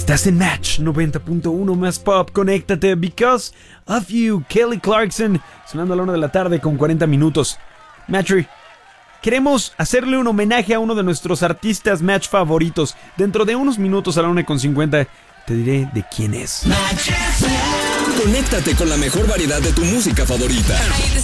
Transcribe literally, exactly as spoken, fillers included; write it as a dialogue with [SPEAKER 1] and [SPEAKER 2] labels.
[SPEAKER 1] Estás en Match noventa punto uno más pop. Conéctate. Because of You, Kelly Clarkson, sonando a la una de la tarde con cuarenta minutos. Matchery, queremos hacerle un homenaje a uno de nuestros artistas Match favoritos. Dentro de unos minutos a la una con cincuenta te diré de quién es.
[SPEAKER 2] Conéctate con la mejor variedad de tu música favorita.